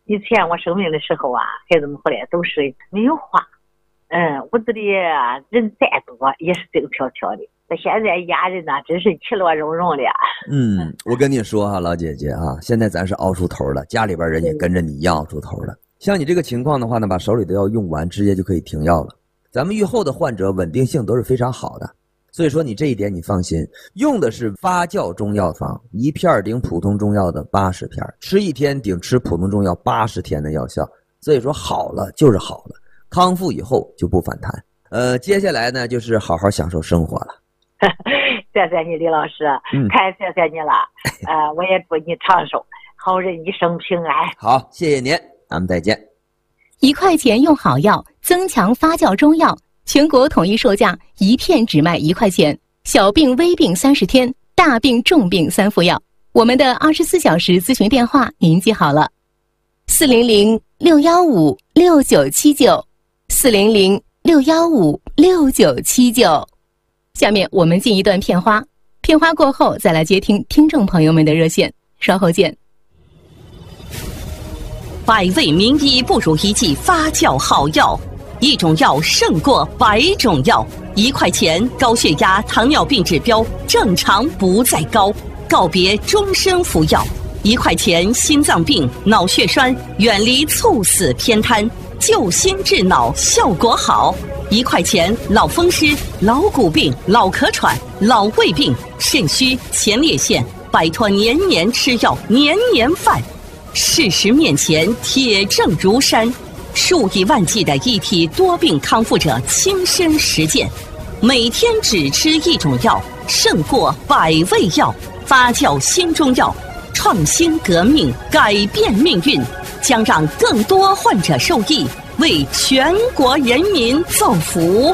以前我生病的时候啊，孩子们回来都是没有话，屋子里人再多也是静悄悄的。现在家人呢，真是其乐融融的。 我跟你说哈，老姐姐啊，现在咱是熬出头了，家里边人也跟着你一样熬出头了。像你这个情况的话呢，把手里的药用完，直接就可以停药了。咱们预后的患者稳定性都是非常好的，所以说你这一点你放心，用的是发酵中药方，一片顶普通中药的80片，吃一天顶吃普通中药80天的药效，所以说好了就是好了，康复以后就不反弹。接下来呢就是好好享受生活了。 谢谢你李老师，太谢谢你了。我也祝你长寿，好人一生平安。 好，谢谢您，咱们再见。 1块钱用好药，增强发酵中药，全国统一售价，一片只卖1块钱。小病微病30天，大病重病3副药。我们的24小时咨询电话您记好了，400-615-6979，400-615-6979。下面我们进一段片花，片花过后再来接听听众朋友们的热线，稍后见。 百味名医不如一剂发酵好药，一种药胜过100种药。1块钱，高血压、糖尿病指标正常不再高，告别终身服药。1块钱，心脏病、脑血栓远离猝死偏瘫，救心治脑效果好。1块钱，老风湿、老骨病、老咳喘、老胃病、肾虚、前列腺，摆脱年年吃药、年年犯。事实面前，铁证如山，数以万计的一体多病康复者亲身实践，每天只吃一种药，胜过100味药。发酵新中药，创新革命，改变命运，将让更多患者受益，为全国人民造福。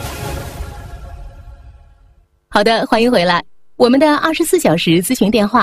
好的，欢迎回来。我们的24小时咨询电话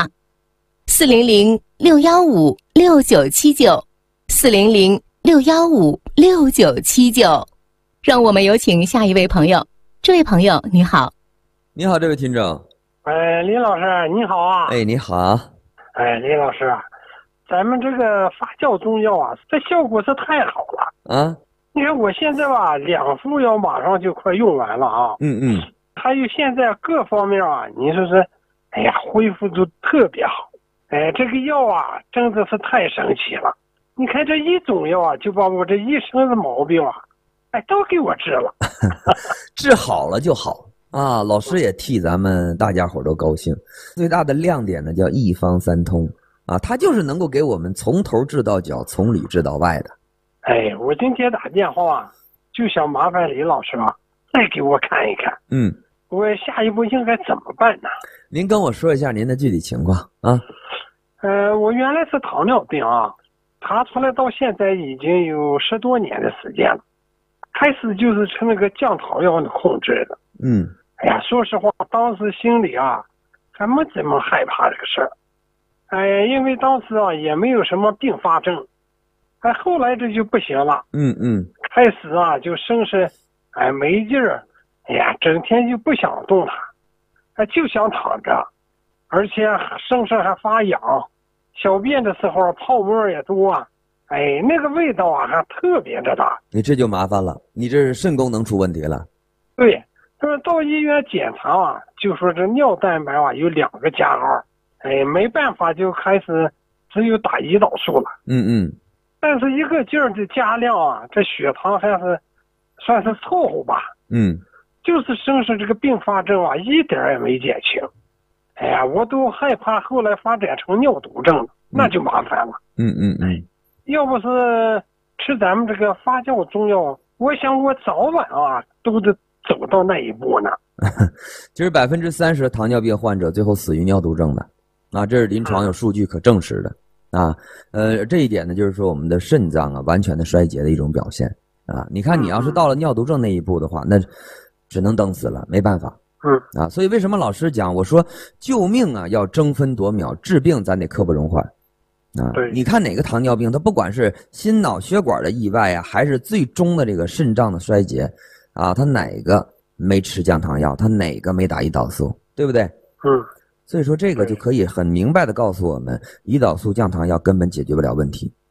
400-615-6979，400-615-6979。让我们有请下一位朋友。这位朋友你好。 你好，这位听众。 李老师你好啊。 你好。 李老师，咱们这个发酵中药啊，这效果是太好了啊！你看我现在吧，2副药马上就快用完了啊。还有现在各方面啊，你说是，恢复都特别好。这个药啊，真的是太神奇了。你看这一种药啊，就把我这一身的毛病啊，都给我治了。 治好了就好啊！老师也替咱们大家伙都高兴。最大的亮点呢，叫一方三通啊，它就是能够给我们从头治到脚，从里治到外的。 我今天打电话啊，就想麻烦李老师啊，再给我看一看。我下一步应该怎么办呢？ 您跟我说一下您的具体情况啊。 我原来是糖尿病啊，查出来到现在已经有10多年的时间了。开始就是吃那个降糖药的控制的。说实话，当时心里啊，还没怎么害怕这个事儿。因为当时啊也没有什么并发症。后来这就不行了。开始啊就生是没劲儿，整天就不想动弹，就想躺着，而且身上还发痒，小便的时候泡沫也多啊。那个味道啊还特别的大。 你这就麻烦了，你这是肾功能出问题了。 对，就是到医院检查啊，就说这尿蛋白啊有2个加号，没办法就开始只有打胰岛素了。但是一个劲儿的加量啊，这血糖还是算是凑合吧。就是生是这个并发症啊，一点也没减轻。我都害怕后来发展成尿毒症了，那就麻烦了。要不是吃咱们这个发酵中药，我想我早晚啊都得走到那一步呢。 其实30%的糖尿病患者最后死于尿毒症的啊，这是临床有数据可证实的啊。这一点呢，就是说我们的肾脏啊完全的衰竭的一种表现啊。你看，你要是到了尿毒症那一步的话，那只能等死了，没办法。所以为什么老师讲，我说救命啊要争分夺秒，治病咱得刻不容缓啊。你看哪个糖尿病，它不管是心脑血管的意外啊，还是最终的这个肾脏的衰竭啊，它哪个没吃降糖药，它哪个没打胰岛素，对不对？所以说这个就可以很明白的告诉我们，胰岛素降糖药根本解决不了问题